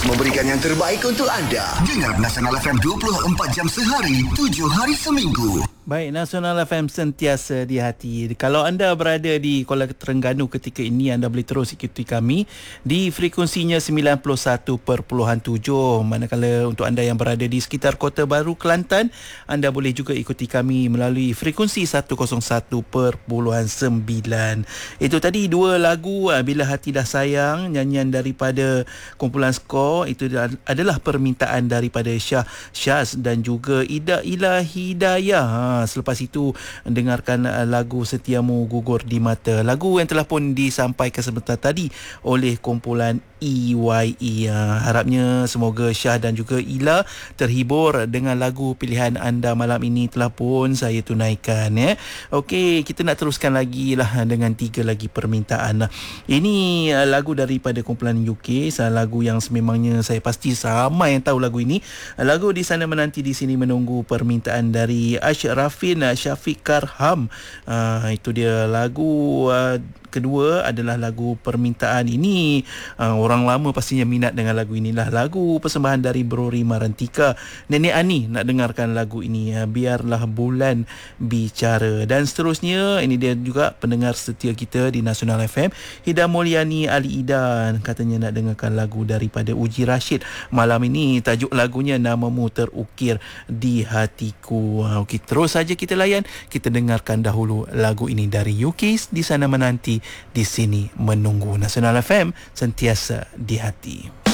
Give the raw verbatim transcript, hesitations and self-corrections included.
memberikan yang terbaik untuk anda. Dengar Nasional F M dua puluh empat jam sehari, tujuh hari seminggu. Baik, Nasional F M sentiasa di hati. Kalau anda berada di Kuala Terengganu ketika ini, anda boleh terus ikuti kami di frekuensinya sembilan puluh satu perpuluhan tujuh. Manakala untuk anda yang berada di sekitar Kota Baru, Kelantan, anda boleh juga ikuti kami melalui frekuensi seratus satu perpuluhan sembilan. Itu tadi dua lagu, Bila Hati Dah Sayang, nyanyian daripada kumpulan Skor. Itu adalah permintaan daripada Syah Syaz dan juga Ida Ila Hidayah. Ha, selepas itu dengarkan lagu Setiamu Gugur di Mata, lagu yang telah pun disampaikan sebentar tadi oleh kumpulan E Y E. Ha, harapnya semoga Syah dan juga Ila terhibur dengan lagu pilihan anda malam ini telah pun saya tunaikan, ya. Okey, kita nak teruskan lagi lah dengan tiga lagi permintaan. Ini lagu daripada kumpulan U K, lagu yang sememangnya saya pasti ramai yang tahu lagu ini. Lagu Di Sana Menanti Di Sini Menunggu, permintaan dari Ashrafin Syafiq Karham. Uh, itu dia lagu uh, kedua adalah lagu permintaan ini. Uh, orang lama pastinya minat dengan lagu inilah. Lagu persembahan dari Bro Rima Rantika. Nenek Ani nak dengarkan lagu ini, uh, Biarlah Bulan Bicara. Dan seterusnya, ini dia juga pendengar setia kita di Nasional F M, Hida Mulyani Ali Ida, katanya nak dengarkan lagu daripada Uji Rashid. Malam ini tajuk lagunya Namamu Terukir di Hatiku. Uh, Okey, terus saja kita layan. Kita dengarkan dahulu lagu ini dari U K, Di Sana Menanti Di Sini Menunggu. Nasional F M sentiasa di hati.